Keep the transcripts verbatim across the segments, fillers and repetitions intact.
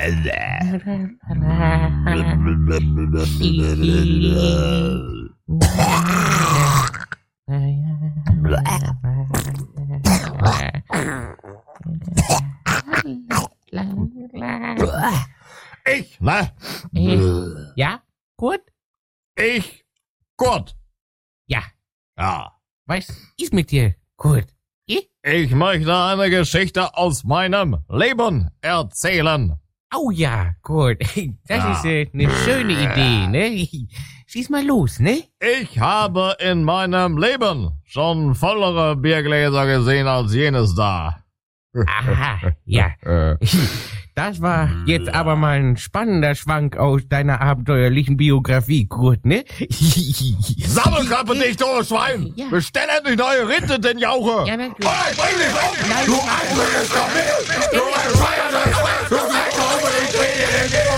Ich, ne? Äh, ja, Kurt? Ich, Kurt. Ja. Ja. Was ist mit dir, Kurt? Ich? Ich möchte eine Geschichte aus meinem Leben erzählen. Oh ja, Kurt. Das Ja. ist äh, eine schöne Idee, ne? Schieß mal los, ne? Ich habe in meinem Leben schon vollere Biergläser gesehen als jenes da. Aha, ja. Äh, Das war jetzt aber mal ein spannender Schwank aus deiner abenteuerlichen Biografie, Kurt, ne? Sammelklappe dich, du Schwein! Ja. Bestell endlich neue Ritte, den Jauche! Ja, natürlich. Hey, bring dich um! Nein, Du einziges Kamel! Du ein Feier, du bleibst unbedingt in den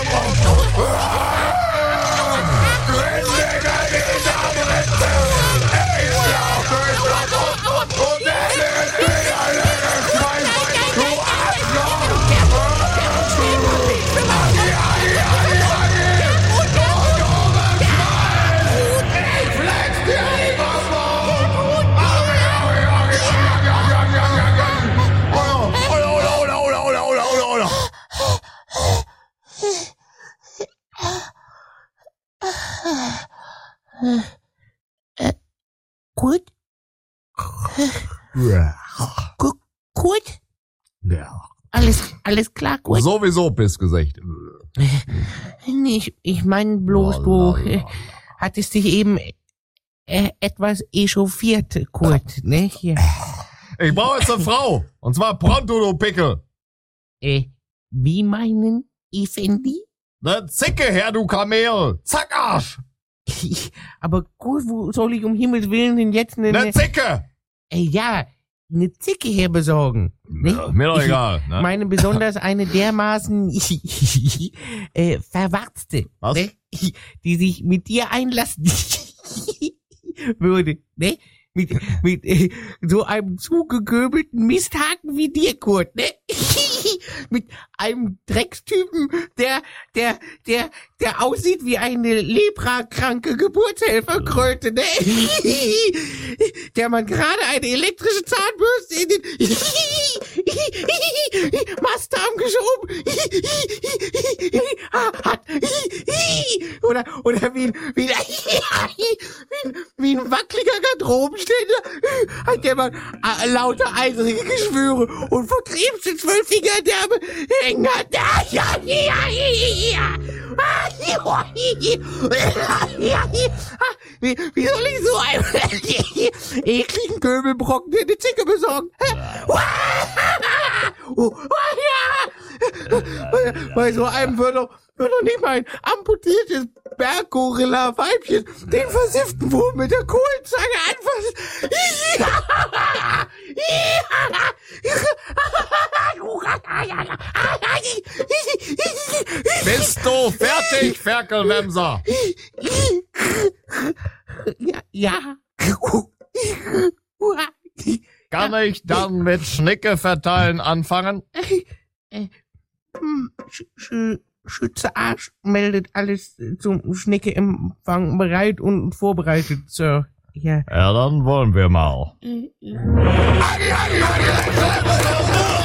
Kurt? Ku- Kurt? Ja. Alles, alles klar, Kurt? Sowieso Pissgesicht. Nee, ich, ich meine bloß, du äh, hattest dich eben äh, etwas echauffiert, Kurt, ne? Hier. Ich brauche jetzt eine Frau. Und zwar pronto, du Pickel. Äh, wie meinen, Effendi? Ne Zicke her, du Kamel. Zack, Arsch. Aber gut, wo soll ich um Himmels Willen denn jetzt eine... Ne Zicke. äh, ja, eine Zicke herbesorgen. Ne? Ja, mir doch Ich egal. Ne? meine besonders eine dermaßen äh, verwarzte, Was? ne? Die sich mit dir einlassen würde, ne? Mit, mit äh, so einem zugegöbelten Misthaken wie dir, Kurt, ne? Mit einem Dreckstypen, der, der, der, der aussieht wie eine leprakranke Geburtshelferkröte, ne? Der man gerade eine elektrische Zahnbürste in den Mastdarm geschoben hat. Oder, oder wie, ein- wie, ein- wie, ein- wie ein wackeliger Garderobenständer hat der man äh, lauter eisige Geschwüre und vertriebste Zwölfingerdärme hängen hat. Ja, ja, ja, ja. Wie, wie soll ich so einen ekligen Göbelbrocken in die Zicke besorgen? Oh, ja. Bei so einem würde doch, würde doch nicht mal ein amputiertes Berggorilla-Weibchen den versifften Wurm mit der Kohlenzange anfassen. Bist du fertig, Ferkelwemser? Ja, ja. Kann ich dann mit Schnicke verteilen anfangen? Äh, hm, Sch Sch Schütze Arsch meldet alles zum Schnicke-Empfang bereit und vorbereitet, Sir. Ja. Ja, dann wollen wir mal. Äh, äh.